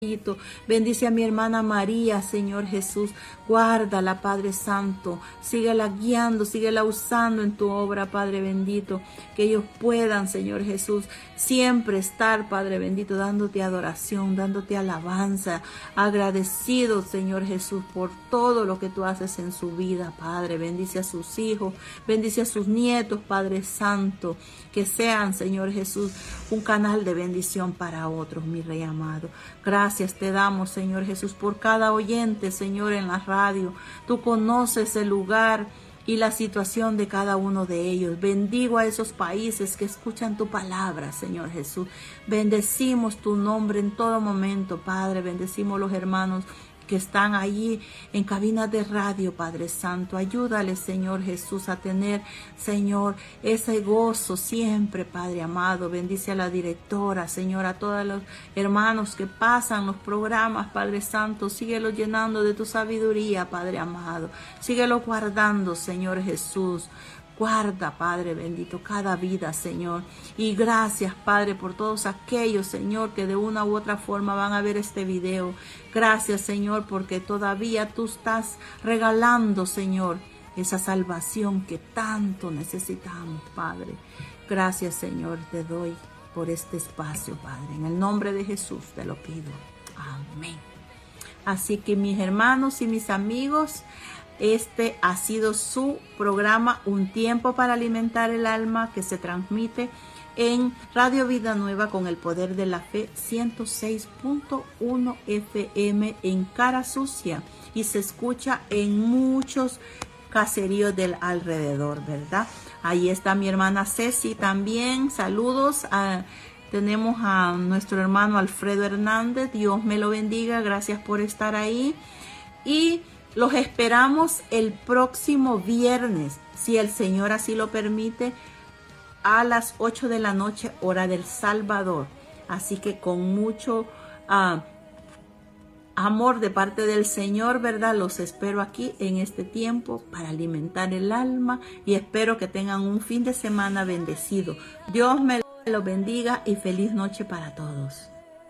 Bendice a mi hermana María, Señor Jesús. Guárdala, Padre Santo. Síguela guiando, síguela usando en tu obra, Padre bendito. Que ellos puedan, Señor Jesús, siempre estar, Padre bendito, dándote adoración, dándote alabanza. Agradecido, Señor Jesús, por todo lo que tú haces en su vida, Padre. Bendice a sus hijos, bendice a sus nietos, Padre Santo. Que sean, Señor Jesús, un canal de bendición para otros, mi Rey amado. Gracias te damos, Señor Jesús, por cada oyente, Señor, en la radio. Tú conoces el lugar y la situación de cada uno de ellos. Bendigo a esos países que escuchan tu palabra, Señor Jesús. Bendecimos tu nombre en todo momento, Padre. Bendecimos los hermanos que están allí en cabinas de radio, Padre Santo. Ayúdales, Señor Jesús, a tener, Señor, ese gozo siempre, Padre amado. Bendice a la directora, Señor, a todos los hermanos que pasan los programas, Padre Santo. Síguelos llenando de tu sabiduría, Padre amado. Síguelos guardando, Señor Jesús. Guarda, Padre bendito, cada vida, Señor. Y gracias, Padre, por todos aquellos, Señor, que de una u otra forma van a ver este video. Gracias, Señor, porque todavía tú estás regalando, Señor, esa salvación que tanto necesitamos, Padre. Gracias, Señor, te doy por este espacio, Padre. En el nombre de Jesús te lo pido. Amén. Así que mis hermanos y mis amigos, este ha sido su programa Un Tiempo para Alimentar el Alma, que se transmite en Radio Vida Nueva con el Poder de la Fe 106.1 FM en Cara Sucia, y se escucha en muchos caseríos del alrededor, ¿verdad? Ahí está mi hermana Ceci también. Saludos tenemos a nuestro hermano Alfredo Hernández. Dios me lo bendiga. Gracias por estar ahí. Y los esperamos el próximo viernes, si el Señor así lo permite, a las 8 de la noche, hora del Salvador. Así que con mucho amor de parte del Señor, ¿verdad? Los espero aquí en este tiempo para alimentar el alma, y espero que tengan un fin de semana bendecido. Dios me lo bendiga y feliz noche para todos.